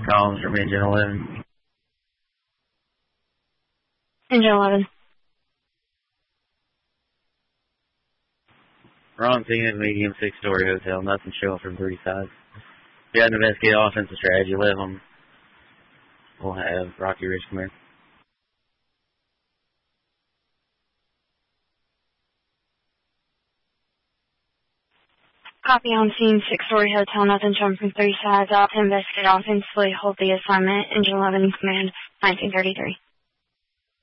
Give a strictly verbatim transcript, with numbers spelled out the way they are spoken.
Calls from Engine eleven. Engine eleven. Wrong thing, medium six-story hotel. Nothing showing from three sides. If you had an investigative offensive strategy, let them. We'll have Rocky Ridge come here. Copy on scene, six-story hotel, nothing shown from three sides. I'll investigate offensively, hold the assignment. Engine eleven, command, nineteen thirty-three.